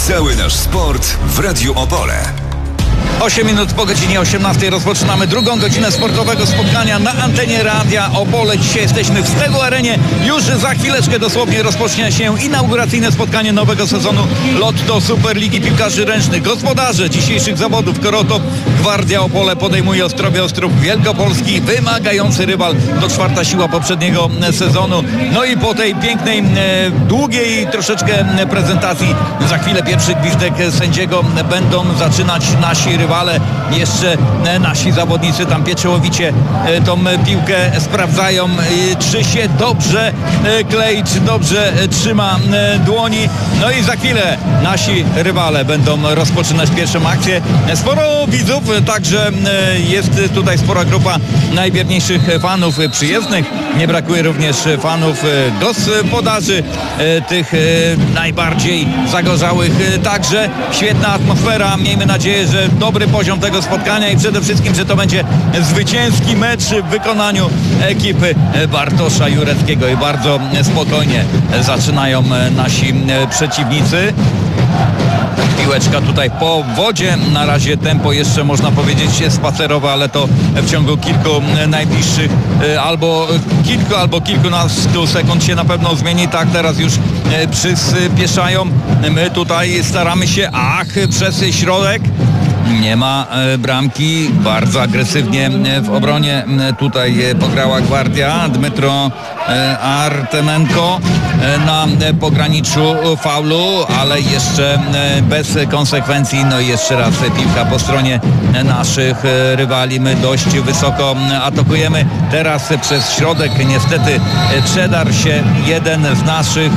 Cały nasz sport w Radiu Opole. 8 minut po godzinie 18 rozpoczynamy drugą godzinę sportowego spotkania na antenie Radia Opole. Dzisiaj jesteśmy w Stegu Arenie. Już za chwileczkę dosłownie rozpocznie się inauguracyjne spotkanie nowego sezonu Lotto Superligi Piłkarzy Ręcznych. Gospodarze dzisiejszych zawodów Korotop Gwardia Opole podejmuje Ostrowia Ostrów Wielkopolski, wymagający rywal, to czwarta siła poprzedniego sezonu. No i po tej pięknej, długiej troszeczkę prezentacji za chwilę pierwszy gwizdek sędziego będą zaczynać nasi rywale. Jeszcze nasi zawodnicy tam pieczołowicie tą piłkę sprawdzają, czy się dobrze klei, czy dobrze trzyma dłoni. No i za chwilę nasi rywale będą rozpoczynać pierwszą akcję. Sporo widzów, także jest tutaj spora grupa najwierniejszych fanów przyjezdnych. Nie brakuje również fanów gospodarzy, tych najbardziej zagorzałych. Także świetna atmosfera. Miejmy nadzieję, że dobry poziom tego spotkania i przede wszystkim, że to będzie zwycięski mecz w wykonaniu ekipy Bartosza Jureckiego i bardzo spokojnie zaczynają nasi przeciwnicy. Piłeczka tutaj po wodzie. Na razie tempo jeszcze można powiedzieć spacerowe, ale to w ciągu kilku najbliższych albo kilkunastu sekund się na pewno zmieni. Tak, teraz już przyspieszają. My tutaj staramy się, przez środek. Nie ma bramki, bardzo agresywnie w obronie tutaj pograła Gwardia. Dmytro Artemenko na pograniczu faulu, ale jeszcze bez konsekwencji. No i jeszcze raz piłka po stronie naszych rywali. My dość wysoko atakujemy. Teraz przez środek niestety przedarł się jeden z naszych